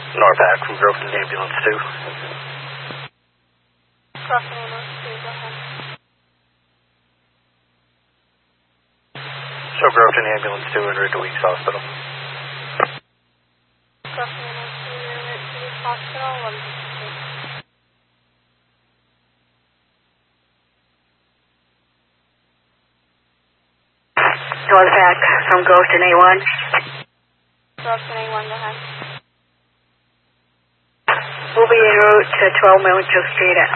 Norpac from Groveton Ambulance 2. Groveton Ambulance 2, go ahead. So Groveton Ambulance 2 en route to Weeks Hospital. Groveton Ambulance 2, en route to Weeks Hospital, 162. Norpac from Groveton A1. Groveton A1, go ahead. We'll be en route to 12 Millington Street